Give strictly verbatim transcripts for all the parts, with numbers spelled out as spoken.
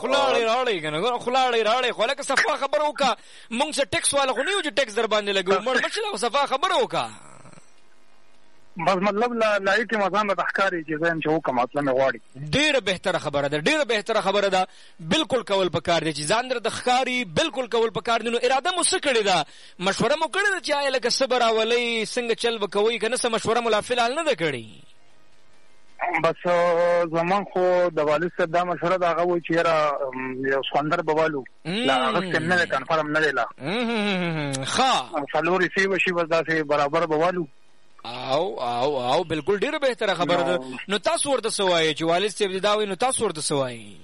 خلاړې راړې کنه ګور خلاړې راړې خو لکه صفه خبر وکا مونږ څه ټیکس والا خو نه یو چې ټیکس در باندې لګو مړ مچله صفه خبر وکا بس مطلب لا لایټي مزان د تخکاری چې زم چې وکم مطلب غواړي ډیره بهتره خبره ده ډیره بهتره خبره ده بالکل کول پکار دي چې ځان در د ښکاری بالکل کول پکار دي نو اراده مو څه کړی ده مشوره مو کړی ده چې آیا لکه صبر اولي څنګه چل وکوي کنه څه مشوره مو لا فلحال نه ده کړی بس زمان خو د والد صاحب دا مشوره دا غوي چې را یو سخندر بوالو لا هغه نه کنفرم نه لا ښه فلوري سی وشي بس دا سي برابر بوالو او او او بالکل ډیره بهتره خبره ده نو تاسو ورته سوای چې والد صاحب دا وي نو تاسو ورته سوای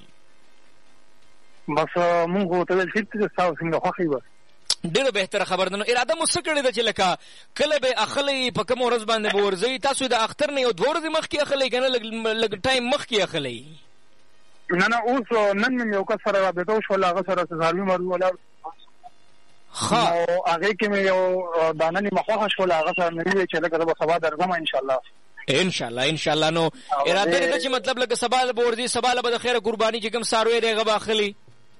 بس موږ ته ول چې تاسو څنګه خوخي و ډیره بهتره خبره ده نو اراده مو څه کړی ده چې لکه کله به اخلي په کوم ورځ باندې به ورځي تاسو د اختر نه یو دوه ورځې مخکې اخلي کنه لګ ټایم مخکې اخلي نه نه اوس نن مې یو کس سره رابطه شو هغه سره سالمي مرو ولا ها هغه کې مې یو دانني مخه شو هغه سره مې چې لکه به سبا درځم ان شاء الله ان شاء الله ان شاء الله نو اراده دې چې مطلب لکه سبا به ورځي سبا به د خیره قرباني چې کوم ساروي دی غو اخلي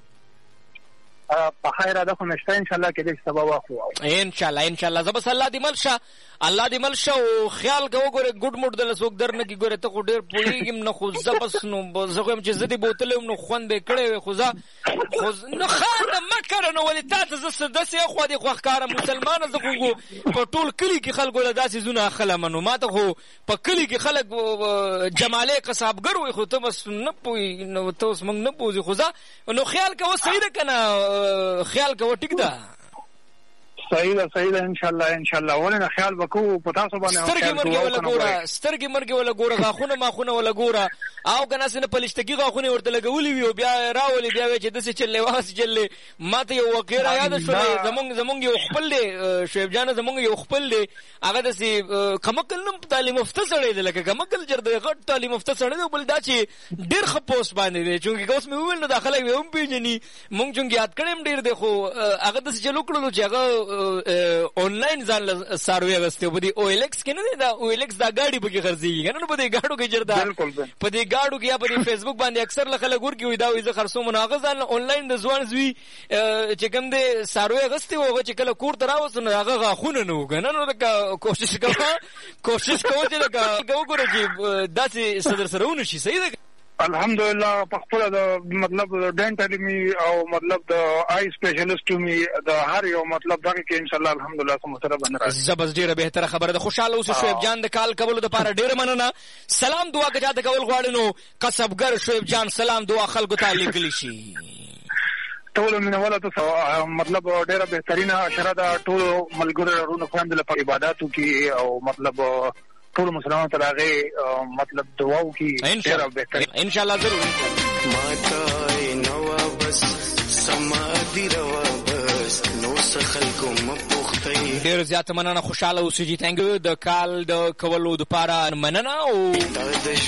په خیر ده خو نشته ان شاء الله کې دې سبا واخو ان شاء الله ان شاء الله زبس الله دې ملشه الله دې ملشه او خیال کو ګوره ګډ موډ د لسوک درنه کې ګوره ته خو ډېر پولیګم نه خو زبس نو زغه هم چې زدي بوتلم نو خوند به کړي خو ځه خو نو خان مکر نو ولې تاسو زس دسه خو دې خو ښکار مسلمان زغه په ټول کلی کې خلکو له داسې زونه خله منو ماته خو په کلی کې خلک جماله قصابګر وي خو ته بس نه پوي نو ته اوس موږ نه پوزي خو ځه نو خیال کو صحیح ده کنه خیال کو ټیک ده صحیح ده صحیح ده ان شاء الله ان شاء الله ولنه خیال وکړو په تاسو باندې سترګې مرګي ولا ګوره سترګې مرګي ولا ګوره غاخونه ماخونه ولا ګوره او کنه سن پلشتګي غاخونه ورته لګولې وي او بیا راولې بیا چې دسه چلې واس چلې ماته یو وقیرا یاد شو زمونږ زمونږ یو خپل دی شیب جان زمونږ یو خپل دی هغه دسي کمکل نم تعلیم مفته سره دی لکه کمکل جر دی غټ تعلیم مفته سره دی بل دا چې ډیر خپوس باندې دی چې اوس مې ویل نو داخله وي هم پیجنې مونږ چونګ یاد کړم ډیر دی خو هغه دسي چلو کړو چې هغه آنلاین ځان ساروي غسته په دې او ایل ایکس کې نه دا او ایل ایکس دا ګاډي به کې خرڅيږي کنه په دې ګاډو کې جردا په دې ګاډو کې یا په دې فیسبوک باندې اکثر خلک ور کې وي دا وي زه خرڅوم مناغه ځان آنلاین د ځوان زوی چې کوم دې ساروي غسته وغه چې کله کور تراوسن هغه غاخونه نو کنه نو کوشش کوه کوشش کوه چې دا وګوره چې داسې صدر سرهونه شي صحیح ده الحمدلله په خپل د مطلب ډینټل می او مطلب د آی سپیشلیست می د هر یو مطلب دغه کې ان شاء الله الحمدلله کوم سره باندې راځي زبر ډیره بهتره خبره ده خوشاله اوسه شعیب جان د کال کولو د پاره ډیره مننه سلام دعا کجاته کول غواړي نو قصبګر شعیب جان سلام دعا خلکو ته لیکلی شي ټول منواله ته مطلب ډیره بهترینه اشاره ده ټول ملګرو رونو خوند له عبادتو کې او مطلب ټول مسلمانانو ته هغه مطلب دعاو کې ډیره بهترین ان شاء الله ضرور ماته نو بس سمادي روا بس نو خلکو مپوختي ډیر زیات مننه خوشاله اوسئ ثانک یو د کال د کولو د پاره مننه او